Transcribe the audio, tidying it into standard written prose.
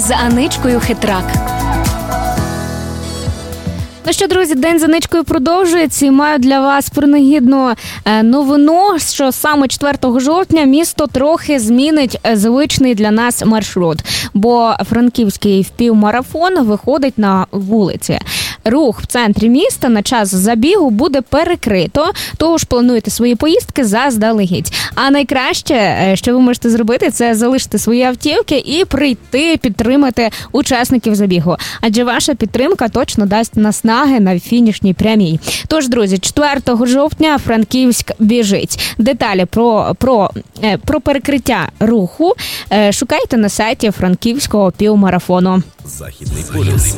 з Аничкою Хитрак. Ну що, друзі, День з Аничкою продовжується і маю для вас принагідну новину, що саме 4 жовтня місто трохи змінить звичний для нас маршрут, бо франківський півмарафон виходить на вулиці. Рух в центрі міста на час забігу буде перекрито, тож плануйте свої поїздки заздалегідь. А найкраще, що ви можете зробити, це залишити свої автівки і прийти підтримати учасників забігу. Адже ваша підтримка точно дасть наснаги на фінішній прямій. Тож, друзі, 4 жовтня Франківськ біжить. Деталі про перекриття руху шукайте на сайті Франківського півмарафону. Західний полюс.